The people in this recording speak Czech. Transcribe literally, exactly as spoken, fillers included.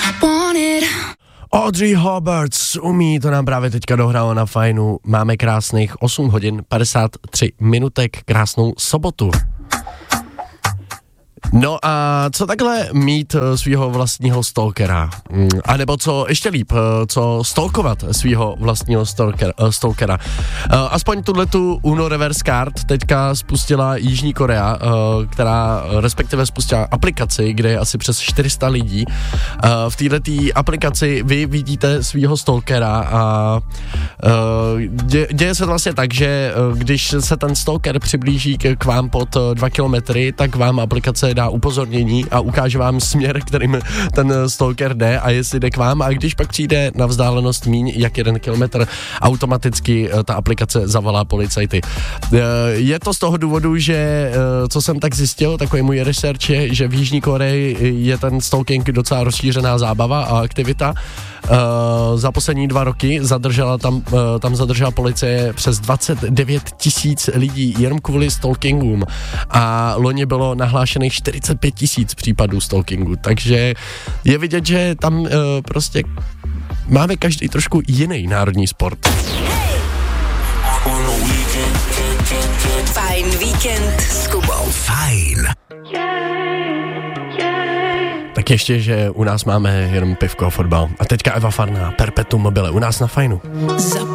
Audrey Hobart umí, to nám právě teďka dohrálo na Fajnu. Máme krásných osm hodin padesát tři minutek, krásnou sobotu. No a co takhle mít svýho vlastního stalkera? A nebo co ještě líp, co stalkovat svýho vlastního stalker, stalkera? Aspoň tuhletu Uno Reverse Card teďka spustila Jižní Korea, která respektive spustila aplikaci, kde je asi přes čtyři sta lidí. V této aplikaci vy vidíte svýho stalkera a dě, děje se vlastně tak, že když se ten stalker přiblíží k, k vám pod dva kilometry, tak vám aplikace dá upozornění a ukáže vám směr, kterým ten stalker jde a jestli jde k vám, a když pak přijde na vzdálenost míň jak jeden kilometr, automaticky ta aplikace zavolá policajty. Je to z toho důvodu, že co jsem tak zjistil, takový můj research je, že v Jižní Koreji je ten stalking docela rozšířená zábava a aktivita. Za poslední dva roky zadržela tam, tam zadržela policie přes dvacet devět tisíc lidí jenom kvůli stalkingům a loni bylo nahlášených čtyřicet pět tisíc případů stalkingu, takže je vidět, že tam uh, prostě máme každý trošku jiný národní sport. Fajn víkend s Kubou. Fajn. Tak ještě, že u nás máme jenom pivko a fotbal. A teďka Eva Farná, Perpetuum mobile, u nás na Fajnu.